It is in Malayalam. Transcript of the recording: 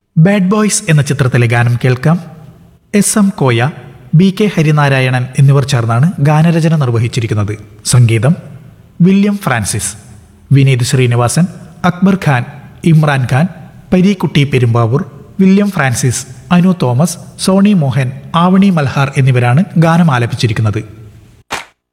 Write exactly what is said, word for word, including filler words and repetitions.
ബാഡ് ബോയ്സ് എന്ന ചിത്രത്തിലെ ഗാനം കേൾക്കാം. S M Koya, B K Harinarayanan എന്നിവർ ചേർന്നാണ് ഗാനരചന നിർവഹിച്ചിരിക്കുന്നത്. സംഗീതം William Francis. Vineeth Sreenivasan, Akbar Khan, Imran Khan, Pareekutty Perumbavoor, William Francis, Anu Thomas, Sony Mohan, Avani Malhar എന്നിവരാണ് ഗാനം ആലപിച്ചിരിക്കുന്നത്.